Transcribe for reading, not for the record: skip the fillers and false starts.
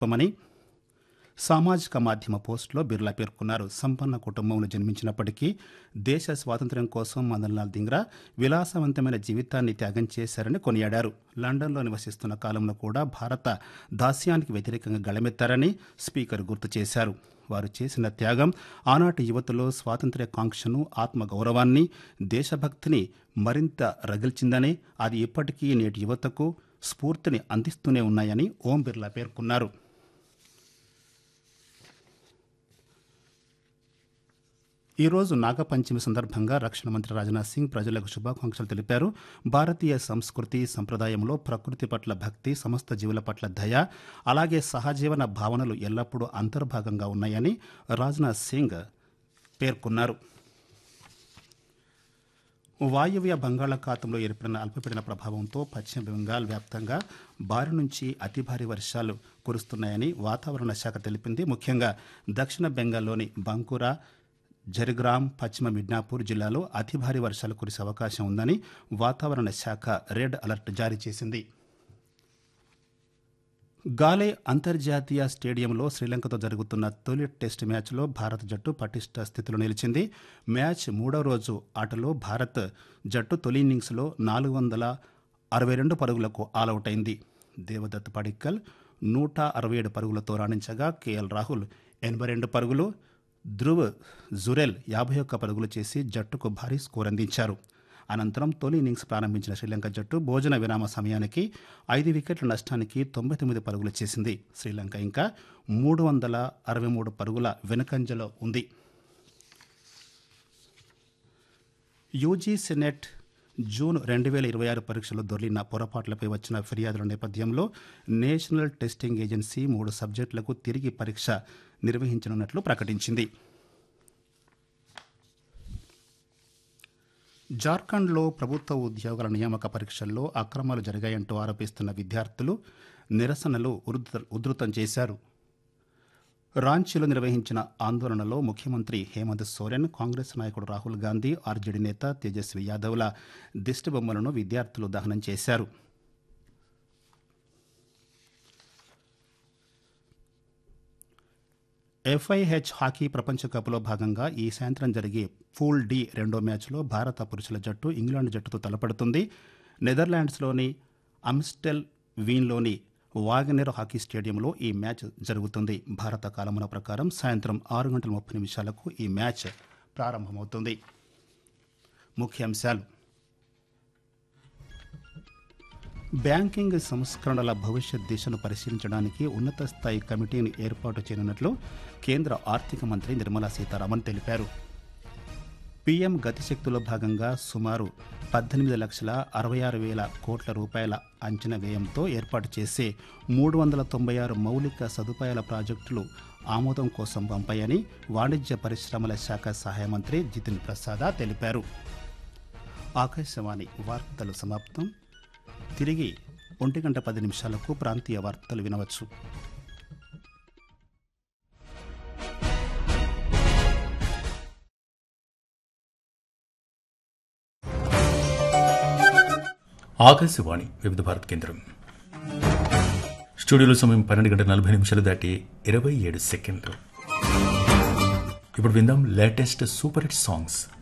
మని సామాజిక మాధ్యమ పోస్టులో బిర్లా పేర్కొన్నారు. సంపన్న కుటుంబంలో జన్మించినప్పటికీ దేశ స్వాతంత్ర్యం కోసం మదన్లాల్ ధింగ్రా విలాసవంతమైన జీవితాన్ని త్యాగం చేశారని కొనియాడారు. లండన్లో నివసిస్తున్న కాలంలో కూడా భారత దాస్యానికి వ్యతిరేకంగా గళమెత్తారని స్పీకర్ గుర్తు చేశారు. వారు చేసిన త్యాగం ఆనాటి యువతలో స్వాతంత్ర్య కాంక్షను, ఆత్మగౌరవాన్ని, దేశభక్తిని మరింత రగిల్చిందని, అది ఇప్పటికీ నేటి యువతకు స్ఫూర్తిని అందిస్తూనే ఉన్నాయని ఓం బిర్లా పేర్కొన్నారు. ఈరోజు నాగపంచమి సందర్భంగా రక్షణ మంత్రి రాజ్నాథ్ సింగ్ ప్రజలకు శుభాకాంక్షలు తెలిపారు. భారతీయ సంస్కృతి సంప్రదాయంలో ప్రకృతి పట్ల భక్తి, సమస్త జీవుల పట్ల దయ, అలాగే సహజీవన భావనలు ఎల్లప్పుడూ అంతర్భాగంగా ఉన్నాయని రాజ్నాథ్ సింగ్ పేర్కొన్నారు. వాయువ్య బంగాళాఖాతంలో ఏర్పడిన అల్పపీడన ప్రభావంతో పశ్చిమ బెంగాల్ వ్యాప్తంగా భారీ నుంచి అతి భారీ వర్షాలు కురుస్తున్నాయని వాతావరణ శాఖ తెలిపింది. ముఖ్యంగా దక్షిణ బెంగాల్లోని బంకురా, జర్గ్రామ్, పశ్చిమ మిడ్నాపూర్ జిల్లాలో అతి భారీ వర్షాలు కురిసే అవకాశం ఉందని వాతావరణ శాఖ రెడ్ అలర్ట్ జారీ చేసింది. గాలే అంతర్జాతీయ స్టేడియంలో శ్రీలంకతో జరుగుతున్న తొలి టెస్టు మ్యాచ్లో భారత జట్టు పటిష్ట స్థితిలో నిలిచింది. మ్యాచ్ మూడో రోజు ఆటలో భారత్ జట్టు తొలి ఇన్నింగ్స్లో 462 పరుగులకు ఆలౌట్ అయింది. దేవదత్ పడిక్కల్ 167 పరుగులతో రాణించగా కేఎల్ రాహుల్ 82 పరుగులు, ధ్రువ్ జురెల్ 51 పరుగులు చేసి జట్టుకు భారీ స్కోర్ అందించారు. అనంతరం తొలి ఇన్నింగ్స్ ప్రారంభించిన శ్రీలంక జట్టు భోజన విరామ సమయానికి 5 వికెట్ల నష్టానికి 99 పరుగులు చేసింది. శ్రీలంక ఇంకా 363 పరుగుల వెనుకంజలో ఉంది. యూజీసీ నెట్ జూన్ 2026 పరీక్షలో దొర్లిన పొరపాట్లపై వచ్చిన ఫిర్యాదుల నేపథ్యంలో నేషనల్ టెస్టింగ్ ఏజెన్సీ 3 సబ్జెక్టులకు తిరిగి పరీక్ష నిర్వహించనున్నట్లు ప్రకటించింది. జార్ఖండ్లో ప్రభుత్వ ఉద్యోగాల నియామక పరీక్షల్లో అక్రమాలు జరిగాయంటూ ఆరోపిస్తున్న విద్యార్థులు నిరసనలు ఉధృతం చేశారు. రాంచీలో నిర్వహించిన ఆందోళనలో ముఖ్యమంత్రి హేమంత్ సోరెన్, కాంగ్రెస్ నాయకుడు రాహుల్ గాంధీ, ఆర్జేడీ నేత తేజస్వి యాదవ్ల దిష్టిబొమ్మలను విద్యార్థులు దహనం చేశారు. FIH హాకీ ప్రపంచ కప్లో భాగంగా ఈ సాయంత్రం జరిగే పూల్ డి రెండో మ్యాచ్లో భారత పురుషుల జట్టు ఇంగ్లాండ్ జట్టుతో తలపడుతుంది. నెదర్లాండ్స్లోని అమ్స్టెల్ వీన్లోని వాగనెర్ హాకీ స్టేడియంలో ఈ మ్యాచ్ జరుగుతుంది. భారత కాలమాన ప్రకారం సాయంత్రం 6:30 ఈ మ్యాచ్ ప్రారంభమవుతుంది. ముఖ్యాంశాలు: బ్యాంకింగ్ సంస్కరణల భవిష్యత్ దిశను పరిశీలించడానికి ఉన్నత స్థాయి కమిటీని ఏర్పాటు చేయనున్నట్లు కేంద్ర ఆర్థిక మంత్రి నిర్మలా సీతారామన్ తెలిపారు. పీఎం గతిశక్తిలో భాగంగా సుమారు 18,66,000 కోట్ల రూపాయల అంచనా వ్యయంతో ఏర్పాటు చేసే 396 మౌలిక సదుపాయాల ప్రాజెక్టులు ఆమోదం కోసం పంపాయని వాణిజ్య పరిశ్రమల శాఖ సహాయ మంత్రి జితిన్ ప్రసాద తెలిపారు. ఆకాశవాణి వార్తలు సమాప్తం. తిరిగి 1:10 ప్రాంతీయ వార్తలు వినవచ్చు. ఆకాశవాణి వివిధ భారత్ కేంద్రం. స్టూడియోలో సమయం 12:40 దాటి 27 సెకండ్లు. ఇప్పుడు విందాం లేటెస్ట్ సూపర్ హిట్ సాంగ్స్.